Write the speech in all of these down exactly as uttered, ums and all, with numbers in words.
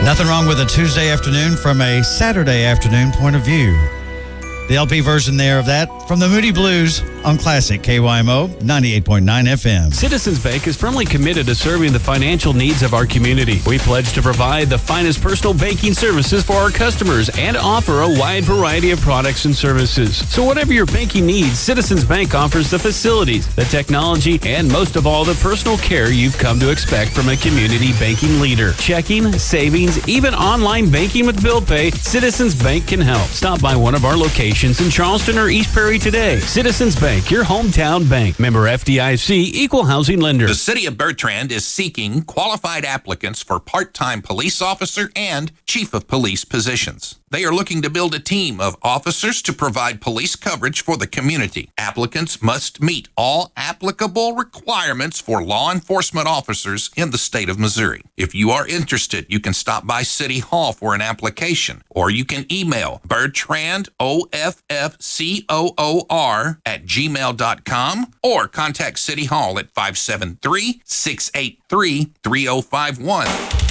Nothing wrong with a Tuesday afternoon from a Saturday afternoon point of view. The L P version there of that from the Moody Blues on Classic K Y M O ninety-eight point nine F M. Citizens Bank is firmly committed to serving the financial needs of our community. We pledge to provide the finest personal banking services for our customers and offer a wide variety of products and services. So whatever your banking needs, Citizens Bank offers the facilities, the technology, and most of all, the personal care you've come to expect from a community banking leader. Checking, savings, even online banking with bill pay, Citizens Bank can help. Stop by one of our locations in Charleston or East Prairie today. Citizens Bank, your hometown bank. Member F D I C, Equal Housing Lender. The City of Bertrand is seeking qualified applicants for part-time police officer and chief of police positions. They are looking to build a team of officers to provide police coverage for the community. Applicants must meet all applicable requirements for law enforcement officers in the state of Missouri. If you are interested, you can stop by City Hall for an application, or you can email Bertrand, O F F C O O R, at gmail dot com, or contact City Hall at five seven three, six eight three, three zero five one.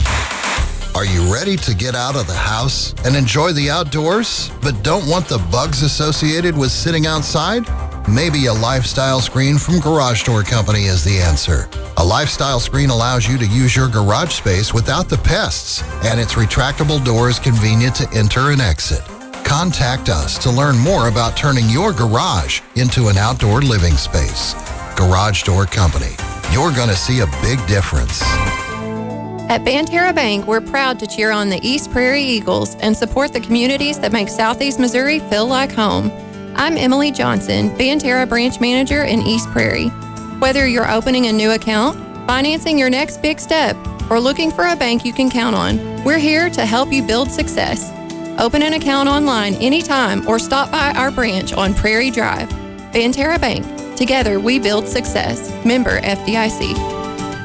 Are you ready to get out of the house and enjoy the outdoors, but don't want the bugs associated with sitting outside? Maybe a lifestyle screen from Garage Door Company is the answer. A lifestyle screen allows you to use your garage space without the pests, and its retractable door is convenient to enter and exit. Contact us to learn more about turning your garage into an outdoor living space. Garage Door Company. You're going to see a big difference. At Banterra Bank, we're proud to cheer on the East Prairie Eagles and support the communities that make Southeast Missouri feel like home. I'm Emily Johnson, Banterra Branch Manager in East Prairie. Whether you're opening a new account, financing your next big step, or looking for a bank you can count on, we're here to help you build success. Open an account online anytime or stop by our branch on Prairie Drive. Banterra Bank. Together we build success. Member F D I C.